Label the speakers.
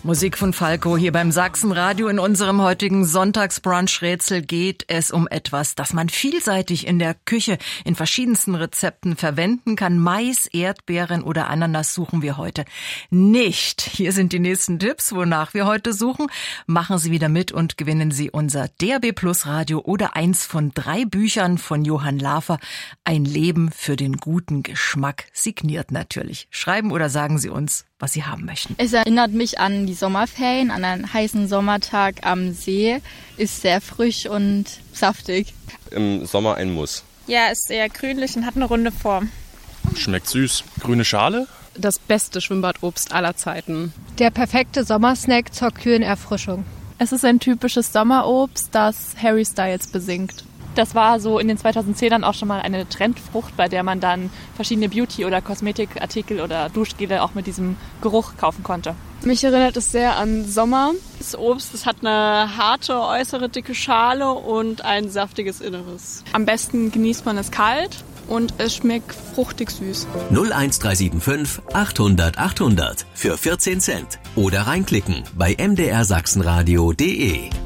Speaker 1: Musik von Falco hier beim Sachsenradio. In unserem heutigen Sonntagsbrunch-Rätsel geht es um etwas, das man vielseitig in der Küche in verschiedensten Rezepten verwenden kann. Mais, Erdbeeren oder Ananas suchen wir heute nicht. Hier sind die nächsten Tipps, wonach wir heute suchen. Machen Sie wieder mit und gewinnen Sie unser DAB Plus Radio oder eins von 3 Büchern von Johann Lafer. Ein Leben für den guten Geschmack. Signiert natürlich. Schreiben oder sagen Sie uns, was Sie haben möchten.
Speaker 2: Es erinnert mich an die Sommerferien, an einen heißen Sommertag am See. Ist sehr frisch und saftig.
Speaker 3: Im Sommer ein Muss.
Speaker 4: Ja, ist sehr grünlich und hat eine runde Form.
Speaker 5: Schmeckt süß. Grüne Schale.
Speaker 6: Das beste Schwimmbadobst aller Zeiten.
Speaker 7: Der perfekte Sommersnack zur kühlen Erfrischung.
Speaker 8: Es ist ein typisches Sommerobst, das Harry Styles besingt. Das war so in den 2010ern auch schon mal eine Trendfrucht, bei der man dann verschiedene Beauty- oder Kosmetikartikel oder Duschgele auch mit diesem Geruch kaufen konnte.
Speaker 9: Mich erinnert es sehr an Sommer.
Speaker 10: Das Obst, das hat eine harte äußere dicke Schale und ein saftiges Inneres.
Speaker 9: Am besten genießt man es kalt und es schmeckt fruchtig süß.
Speaker 11: 01375 800 800 für 14 Cent oder reinklicken bei mdrsachsenradio.de.